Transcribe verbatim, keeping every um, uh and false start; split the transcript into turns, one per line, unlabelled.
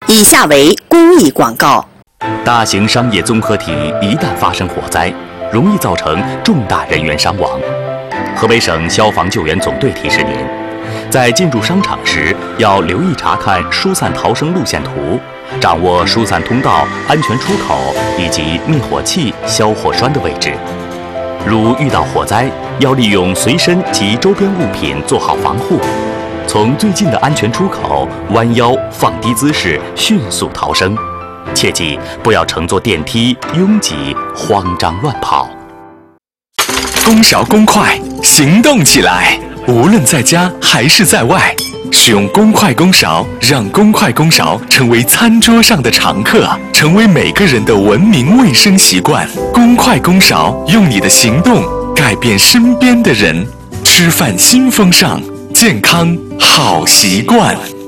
以下为公益广告。
大型商业综合体一旦发生火灾，容易造成重大人员伤亡。河北省消防救援总队提示您，在进入商场时要留意查看疏散逃生路线图，掌握疏散通道、安全出口以及灭火器、消火栓的位置。如遇到火灾，要利用随身及周边物品做好防护，从最近的安全出口弯腰放低姿势迅速逃生。切记不要乘坐电梯拥挤慌张乱跑。
公勺公筷，行动起来！无论在家还是在外，使用公筷公勺，让公筷公勺成为餐桌上的常客，成为每个人的文明卫生习惯。公筷公勺，用你的行动改变身边的人。吃饭新风尚，健康好习惯。